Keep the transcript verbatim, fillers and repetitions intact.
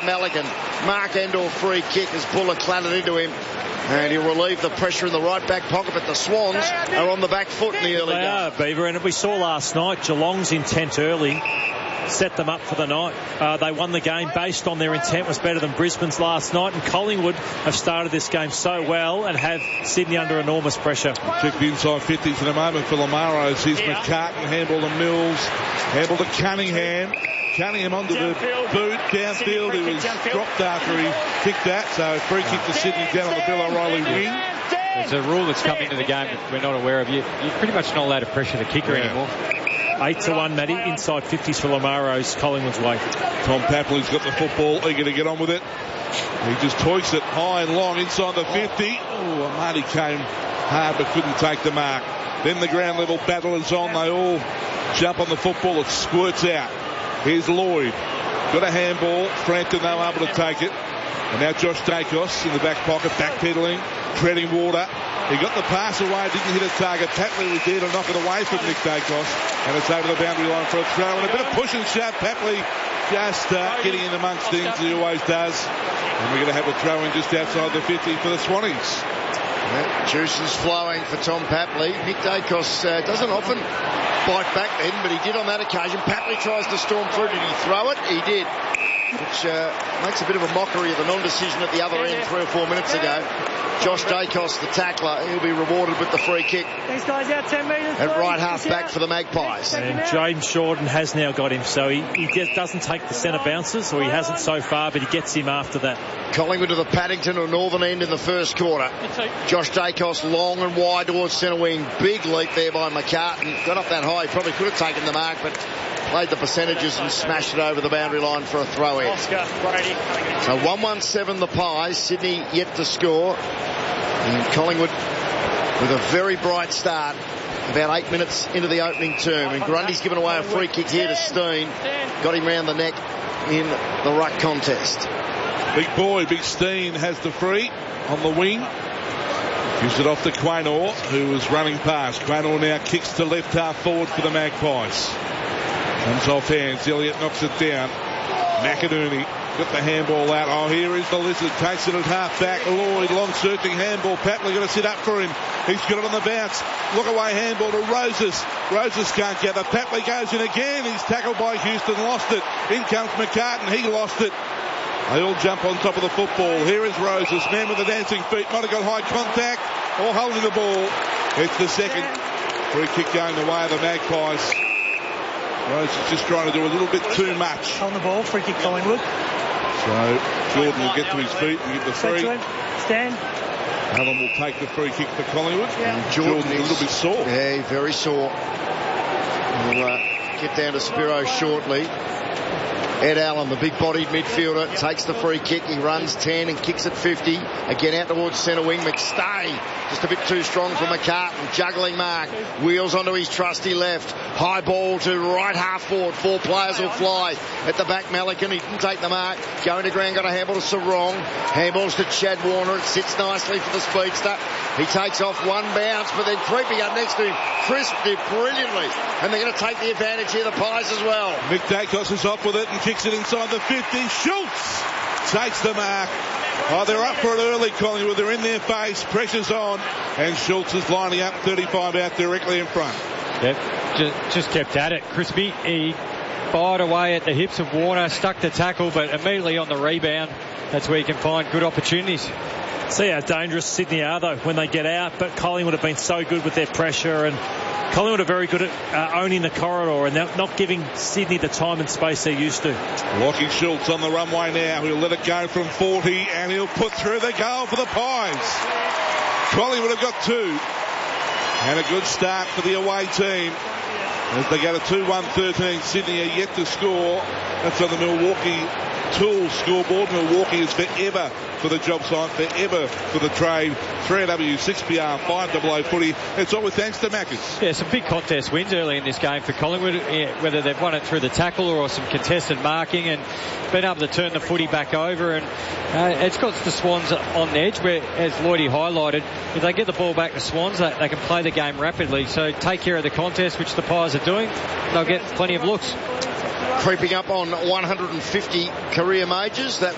Melican. Mark Endor free kick as Buller clattered into him. And he'll relieve the pressure in the right back pocket, but the Swans are on the back foot in the early They game. are, Beaver, and we saw last night Geelong's intent early set them up for the night. Uh, they won the game based on their intent was better than Brisbane's last night, and Collingwood have started this game so well and have Sydney under enormous pressure. Check the inside fifties in a moment for Lamaros. Here's McCartan, handball to Mills, handball to Cunningham. Cunningham onto the boot, downfield. He was dropped after he kicked that, so free kick to Sydney down on the Bill O'Reilly wing. There's a rule that's come into the game that we're not aware of. You, you're pretty much not allowed to pressure the kicker yeah. anymore. Eight to one, Matty. Inside fifties for Lamaros, Collingwood's way. Tom Papley's got the football, eager to get on with it. He just toiks it high and long inside the fifty. Oh, Amadi came hard but couldn't take the mark. Then the ground level battle is on. They all jump on the football. It squirts out. Here's Lloyd. Got a handball. Frampton, they were able to take it. And now Josh Dacos in the back pocket, backpedaling, treading water. He got the pass away, didn't hit a target. Papley was there to knock it away from Nick Dacos. And it's over the boundary line for a throw. And a bit of push and shove. Papley just uh, getting in amongst things as he always does. And we're going to have a throw in just outside the fifty for the Swannies. Yeah, juice is flowing for Tom Papley. Nick Dacos uh, doesn't often bite back then, but he did on that occasion. Papley tries to storm through. Did he throw it? He did. Which uh, makes a bit of a mockery of the non-decision at the other end three or four minutes ago. Josh Dacos, the tackler, he'll be rewarded with the free kick. These guys out ten metres. At right half back for the Magpies. And James Jordan has now got him, so he, he gets, doesn't take the centre bounces, or he hasn't so far, but he gets him after that. Collingwood to the Paddington or northern end in the first quarter. Josh Dacos long and wide towards centre wing. Big leap there by McCartan. Got up that high, he probably could have taken the mark, but played the percentages and smashed it over the boundary line for a throw in. So one one seven the Pies. Sydney yet to score. And Collingwood with a very bright start about eight minutes into the opening term. And Grundy's given away a free kick here to Steen. Got him round the neck in the ruck contest. Big boy, Big Steen has the free on the wing. Gives it off to Quaynor, who was running past. Quaynor now kicks to left half forward for the Magpies. Comes off hands. Elliott knocks it down. McInerney got the handball out. Oh, here is the Lizard. Takes it at half back. Lloyd, long searching handball. Papley got to sit up for him. He's got it on the bounce. Look away handball to Roses. Roses can't get it. Papley goes in again. He's tackled by Houston. Lost it. In comes McCartan. He lost it. They all jump on top of the football. Here is Roses. Man with the dancing feet. Might have got high contact. Or holding the ball. It's the second free kick going the way of the Magpies. Rose is just trying to do a little bit too much. On the ball, free kick Collingwood. So Jordan will get to his feet and get the free. Stand. Allen will take the free kick for Collingwood. Yeah. And Jordan Jordan's is a little bit sore. Yeah, very sore. We'll uh, get down to Spiro shortly. Ed Allen, the big-bodied midfielder, takes the free kick. He runs ten and kicks at fifty. Again out towards centre wing. McStay just a bit too strong for McCartan. Juggling mark. Wheels onto his trusty left. High ball to right half forward. Four players will fly. At the back, Melican. He didn't take the mark. Going to ground, got a handball to Sarong. Handballs to Chad Warner. It sits nicely for the speedster. He takes off one bounce, but then creeping up next to him, crisped it brilliantly. And they're going to take the advantage here, the Pies as well. Mick Dacos is off with it and kicks it inside the fifty. Schultz takes the mark. Oh, they're up for it early, Collingwood. They're in their face. Pressure's on. And Schultz is lining up thirty-five out directly in front. Yep, just, just kept at it. Crispy, he fired away at the hips of Warner, stuck the tackle, but immediately on the rebound, that's where you can find good opportunities. See how dangerous Sydney are, though, when they get out, but Collingwood have been so good with their pressure, and Collingwood are very good at uh, owning the corridor and they're not giving Sydney the time and space they're used to. Lockie Schultz on the runway now. He'll let it go from forty and he'll put through the goal for the Pies. Collingwood have got two. And a good start for the away team. As they go to two one thirteen, Sydney are yet to score. That's on the Milwaukee Tools scoreboard. Milwaukee is forever for the job site, forever for the trade. three W, six P R, five double O footy. It's all with thanks to Maccas. Yeah, some big contest wins early in this game for Collingwood, whether they've won it through the tackle or some contested marking and been able to turn the footy back over. And uh, it's got the Swans on edge, where, as Lloydie highlighted, if they get the ball back to Swans, they, they can play the game rapidly. So take care of the contest, which the Pies are doing. They'll get plenty of looks. Creeping up on one hundred fifty career majors. That